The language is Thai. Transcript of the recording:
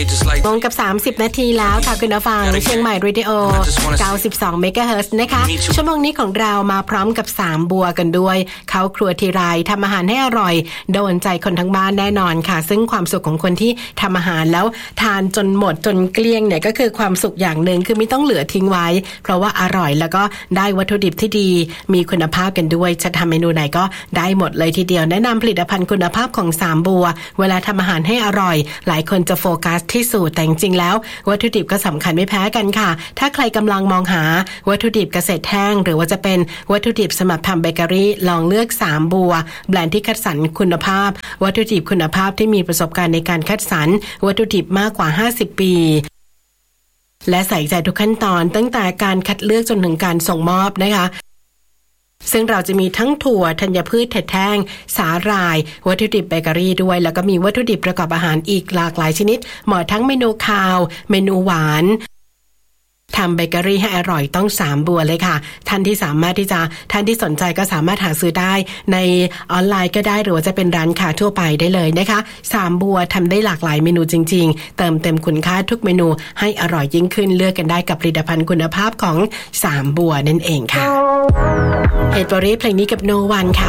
โมงกับ30นาทีแล้วค่ะคุณผู้ฟังเชียงใหม่เรดิโอ92 เมกะเฮิรตซ์นะคะชั่วโมงนี้ของเรามาพร้อมกับ3บัวกันด้วยเข้าครัวทีไรทำอาหารให้อร่อยโดนใจคนทั้งบ้านแน่นอนค่ะซึ่งความสุขของคนที่ทำอาหารแล้วทานจนหมดจนเกลี้ยงเนี่ยก็คือความสุขอย่างหนึ่งคือไม่ต้องเหลือทิ้งไว้เพราะว่าอร่อยแล้วก็ได้วัตถุดิบที่ดีมีคุณภาพกันด้วยจะทำเมนูไหนก็ได้หมดเลยทีเดียวแนะนำผลิตภัณฑ์คุณภาพของ3บัวเวลาทำอาหารให้อร่อยหลายคนจะโฟกัสที่สูตรแต่จริงๆแล้ววัตถุดิบก็สำคัญไม่แพ้กันค่ะถ้าใครกำลังมองหาวัตถุดิบเกษตรแห้งหรือว่าจะเป็นวัตถุดิบสำหรับทำเบเกอรี่ลองเลือก3บัวแบรนด์ที่คัดสรรคุณภาพวัตถุดิบคุณภาพที่มีประสบการณ์ในการคัดสรรวัตถุดิบมากกว่า50ปีและใส่ใจทุกขั้นตอนตั้งแต่การคัดเลือกจนถึงการส่งมอบนะคะซึ่งเราจะมีทั้งถั่วธัญพืชเห็ดแห้งสาหร่ายวัตถุดิบเบเกอรี่ด้วยแล้วก็มีวัตถุดิบประกอบอาหารอีกหลากหลายชนิดเหมาะทั้งเมนูคาวเมนูหวานทำเบเกอรี่ให้อร่อยต้อง3บัวเลยค่ะท่านที่สนใจก็สามารถหาซื้อได้ในออนไลน์ก็ได้หรือว่าจะเป็นร้านค้าทั่วไปได้เลยนะคะ3บัวทำได้หลากหลายเมนูจริงๆเติมเต็มคุณค่าทุกเมนูให้อร่อยยิ่งขึ้นเลือกกันได้กับผลิตภัณฑ์คุณภาพของ3บัวนั่นเองค่ะเฮดบอรี่เพลงนี้กับโนวันค่ะ